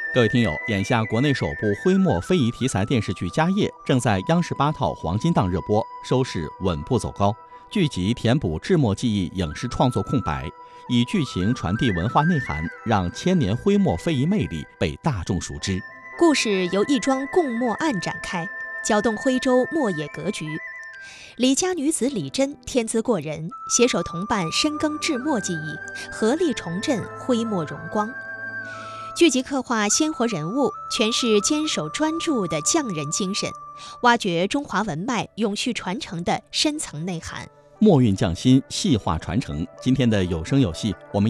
各位听友，眼下国内首部徽墨非遗题材电视剧《家业》正在央视8套黄金档热播，收视稳步走高。剧集填补制墨技艺影视创作空白，以剧情传递文化内涵，让千年徽墨非遗魅力被大众熟知。 故事由一桩供墨案展开，搅动徽州墨业格局。李家女子李珍天资过人，携手同伴深耕制墨技艺，合力重振徽墨荣光。剧集刻画鲜活人物，诠释坚守专注的匠人精神，挖掘中华文脉永续传承的深层内涵。 墨韵匠心，细化传承。今天的有声有戏，我们